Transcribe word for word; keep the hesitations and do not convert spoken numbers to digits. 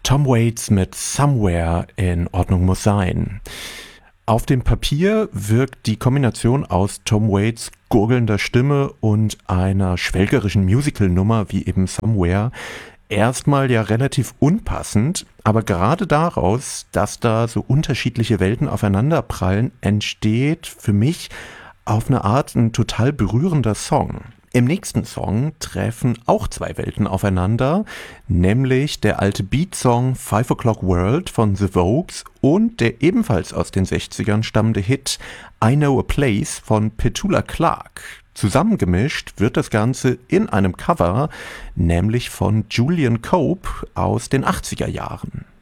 Tom Waits mit Somewhere in Ordnung muss sein. Auf dem Papier wirkt die Kombination aus Tom Waits gurgelnder Stimme und einer schwelgerischen Musical-Nummer wie eben Somewhere erstmal ja relativ unpassend, aber gerade daraus, dass da so unterschiedliche Welten aufeinanderprallen, entsteht für mich auf eine Art ein total berührender Song. Im nächsten Song treffen auch zwei Welten aufeinander, nämlich der alte Beat-Song Five O'Clock World von The Vogues und der ebenfalls aus den sechzigern stammende Hit I Know a Place von Petula Clark. Zusammengemischt wird das Ganze in einem Cover, nämlich von Julian Cope aus den achtziger Jahren.